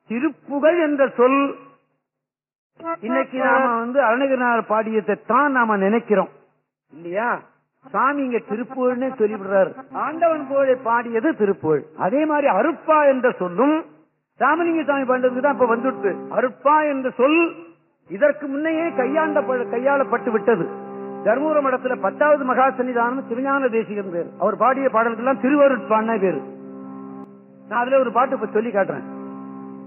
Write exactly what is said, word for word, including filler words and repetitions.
திருப்புகழ் என்ற சொல் இன்னைக்கு நாம வந்து அருணகிரிநாதர் பாடியதை தான் நாம நினைக்கிறோம் இல்லையா? சாமி இங்க திருப்புகழ்னு சொல்லிவிடுறாரு. ஆண்டவன் புகழை பாடியது திருப்புகழ். அதே மாதிரி அருப்பா என்ற சொல்லும் ராமலிங்க சாமி பாண்டதுக்கு தான் இப்ப வந்துட்டு. அருப்பா என்ற சொல் இதற்கு முன்னையே கையாண்ட கையாளப்பட்டு விட்டது. தர்மபுரம் மடத்துல பத்தாவது மகா சன்னிதானம் திருஞான தேசிகன் பேர். அவர் பாடிய பாடல்கள்லாம் திருவருட்பான்னு பேரு. நான் அதுல ஒரு பாட்டு இப்ப சொல்லி காட்டுறேன்.